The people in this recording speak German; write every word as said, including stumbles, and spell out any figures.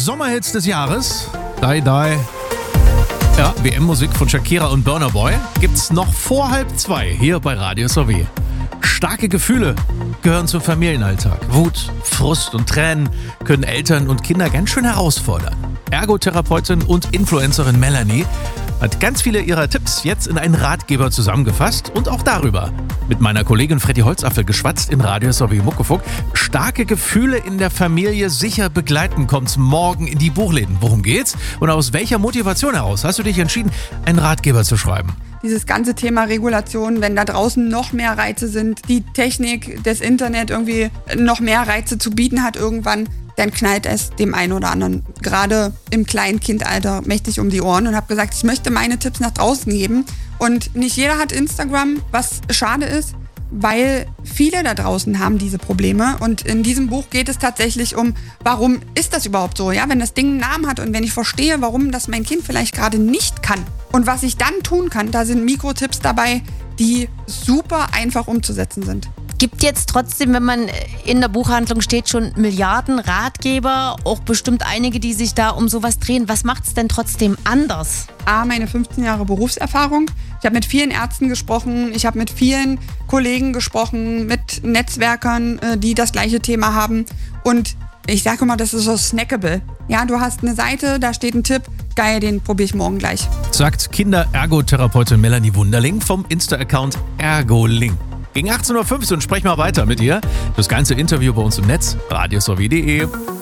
Sommerhits des Jahres. Die, die. Ja, W M-Musik von Shakira und Burna Boy gibt's noch vor halb zwei hier bei Radio S O W. Starke Gefühle gehören zum Familienalltag. Wut, Frust und Tränen können Eltern und Kinder ganz schön herausfordern. Ergotherapeutin und Influencerin Melanie hat ganz viele ihrer Tipps jetzt in einen Ratgeber zusammengefasst und auch darüber mit meiner Kollegin Freddy Holzapfel geschwatzt in Radio S O W Muckefuck. Starke Gefühle in der Familie sicher begleiten kommt morgen in die Buchläden. Worum geht's? Und aus welcher Motivation heraus hast du dich entschieden, einen Ratgeber zu schreiben? Dieses ganze Thema Regulation, wenn da draußen noch mehr Reize sind, die Technik, das Internet irgendwie noch mehr Reize zu bieten hat irgendwann, dann knallt es dem einen oder anderen, gerade im Kleinkindalter, mächtig um die Ohren und habe gesagt, ich möchte meine Tipps nach draußen geben. Und nicht jeder hat Instagram, was schade ist, weil viele da draußen haben diese Probleme. Und in diesem Buch geht es tatsächlich um, warum ist das überhaupt so? Ja, wenn das Ding einen Namen hat und wenn ich verstehe, warum das mein Kind vielleicht gerade nicht kann und was ich dann tun kann, da sind Mikrotipps dabei, die super einfach umzusetzen sind. Gibt jetzt trotzdem, wenn man in der Buchhandlung steht, schon Milliarden Ratgeber, auch bestimmt einige, die sich da um sowas drehen. Was macht es denn trotzdem anders? A, meine fünfzehn Jahre Berufserfahrung. Ich habe mit vielen Ärzten gesprochen, ich habe mit vielen Kollegen gesprochen, mit Netzwerkern, die das gleiche Thema haben. Und ich sage immer, das ist so snackable. Ja, du hast eine Seite, da steht ein Tipp, geil, den probiere ich morgen gleich. Sagt Kinder-Ergotherapeutin Melanie Wunderling vom Insta-Account Ergoling. Gegen achtzehn Uhr fünfzehn sprechen wir weiter mit ihr. Das ganze Interview bei uns im Netz, radio s o w punkt d e.